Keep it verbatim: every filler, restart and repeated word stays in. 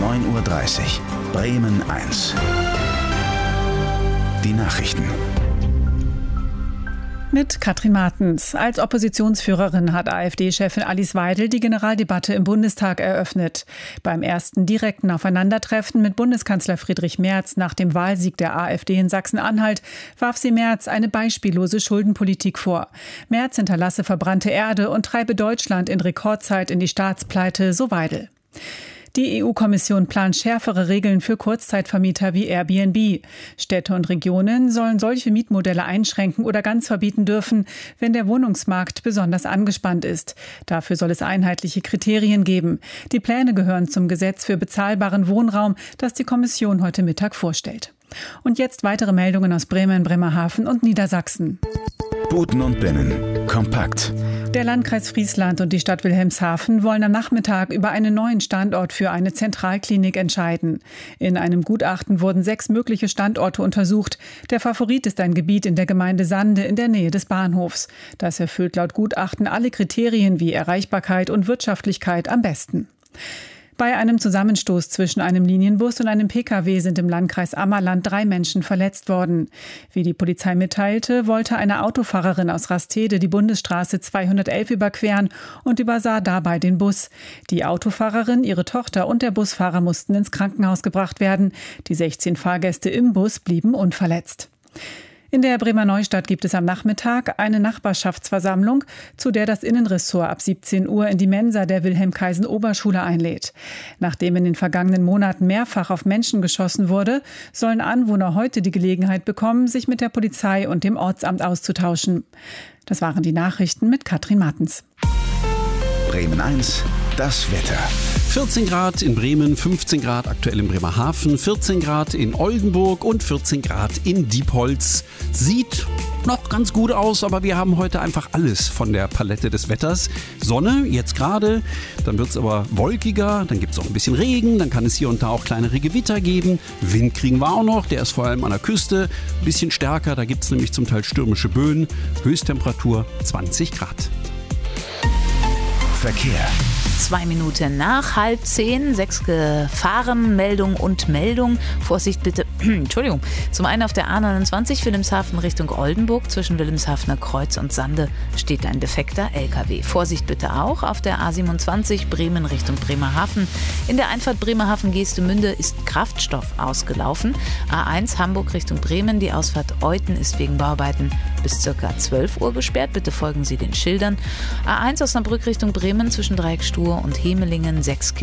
neun Uhr dreißig. Bremen eins. Die Nachrichten. Mit Katrin Martens. Als Oppositionsführerin hat AfD-Chefin Alice Weidel die Generaldebatte im Bundestag eröffnet. Beim ersten direkten Aufeinandertreffen mit Bundeskanzler Friedrich Merz nach dem Wahlsieg der AfD in Sachsen-Anhalt warf sie Merz eine beispiellose Schuldenpolitik vor. Merz hinterlasse verbrannte Erde und treibe Deutschland in Rekordzeit in die Staatspleite, so Weidel. Die E U-Kommission plant schärfere Regeln für Kurzzeitvermieter wie Airbnb. Städte und Regionen sollen solche Mietmodelle einschränken oder ganz verbieten dürfen, wenn der Wohnungsmarkt besonders angespannt ist. Dafür soll es einheitliche Kriterien geben. Die Pläne gehören zum Gesetz für bezahlbaren Wohnraum, das die Kommission heute Mittag vorstellt. Und jetzt weitere Meldungen aus Bremen, Bremerhaven und Niedersachsen. Buten und Binnen. Kompakt. Der Landkreis Friesland und die Stadt Wilhelmshaven wollen am Nachmittag über einen neuen Standort für eine Zentralklinik entscheiden. In einem Gutachten wurden sechs mögliche Standorte untersucht. Der Favorit ist ein Gebiet in der Gemeinde Sande in der Nähe des Bahnhofs. Das erfüllt laut Gutachten alle Kriterien wie Erreichbarkeit und Wirtschaftlichkeit am besten. Bei einem Zusammenstoß zwischen einem Linienbus und einem Pkw sind im Landkreis Ammerland drei Menschen verletzt worden. Wie die Polizei mitteilte, wollte eine Autofahrerin aus Rastede die Bundesstraße zweihundertelf überqueren und übersah dabei den Bus. Die Autofahrerin, ihre Tochter und der Busfahrer mussten ins Krankenhaus gebracht werden. Die sechzehn Fahrgäste im Bus blieben unverletzt. In der Bremer Neustadt gibt es am Nachmittag eine Nachbarschaftsversammlung, zu der das Innenressort ab siebzehn Uhr in die Mensa der Wilhelm-Kaisen-Oberschule einlädt. Nachdem in den vergangenen Monaten mehrfach auf Menschen geschossen wurde, sollen Anwohner heute die Gelegenheit bekommen, sich mit der Polizei und dem Ortsamt auszutauschen. Das waren die Nachrichten mit Katrin Martens. Bremen eins, das Wetter. vierzehn Grad in Bremen, fünfzehn Grad aktuell in Bremerhaven, vierzehn Grad in Oldenburg und vierzehn Grad in Diepholz. Sieht noch ganz gut aus, aber wir haben heute einfach alles von der Palette des Wetters. Sonne, jetzt gerade, dann wird es aber wolkiger, dann gibt es auch ein bisschen Regen, dann kann es hier und da auch kleinere Gewitter geben. Wind kriegen wir auch noch, der ist vor allem an der Küste ein bisschen stärker, da gibt es nämlich zum Teil stürmische Böen. Höchsttemperatur zwanzig Grad. Verkehr. Zwei Minuten nach halb zehn, sechs Gefahrenmeldung und Meldung. Vorsicht bitte, Entschuldigung. Zum einen auf der A neunundzwanzig Wilhelmshaven Richtung Oldenburg. Zwischen Wilhelmshavener Kreuz und Sande steht ein defekter L K W. Vorsicht bitte auch auf der A siebenundzwanzig Bremen Richtung Bremerhaven. In der Einfahrt Bremerhaven-Geestemünde ist Kraftstoff ausgelaufen. A eins Hamburg Richtung Bremen. Die Ausfahrt Euthen ist wegen Bauarbeiten bis ca. zwölf Uhr gesperrt. Bitte folgen Sie den Schildern. A eins Osnabrück Richtung Bremen zwischen Dreieckstuhl und Hemelingen sechs Kilometer.